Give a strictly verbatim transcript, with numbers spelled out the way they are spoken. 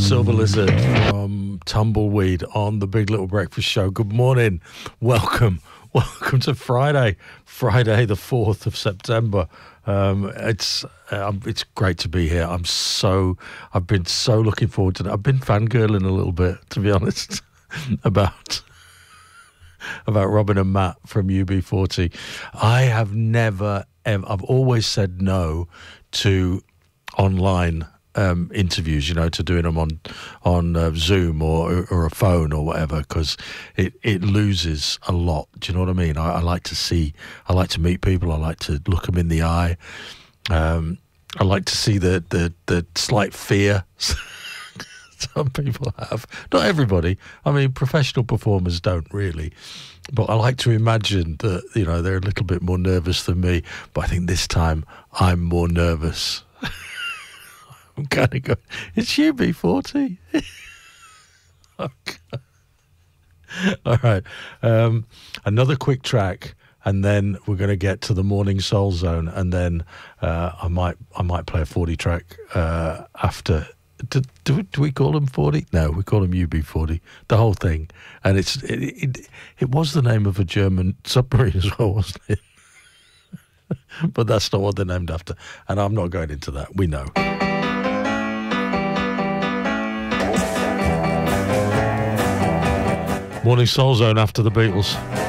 Silver Lizard from Tumbleweed on the Big Little Breakfast Show. Good morning. Welcome. Welcome to Friday, Friday the fourth of September. Um, it's uh, it's great to be here. I'm so, I've been so looking forward to it. I've been fangirling a little bit, to be honest, about... about Robin and Matt from U B forty. I have never, ever, I've always said no to online um, interviews, you know, to doing them on on uh, Zoom or or a phone or whatever, because it, it loses a lot. Do you know what I mean? I, I like to see, I like to meet people. I like to look them in the eye. Um, I like to see the, the, the slight fear some people have. Not everybody. I mean, professional performers don't really. But I like to imagine that, you know, they're a little bit more nervous than me. But I think this time I'm more nervous. I'm kind of going, it's U B forty. Oh, all right. Um, another quick track. And then we're going to get to the Morning Soul Zone. And then uh, I might I might play a forty track uh, after. Do, do, do we call them forty? No, we call them U B forty. The whole thing, and it's it, it, it was the name of a German submarine as well, wasn't it? But that's not what they're named after, and I'm not going into that. We know. Morning Soul Zone after the Beatles.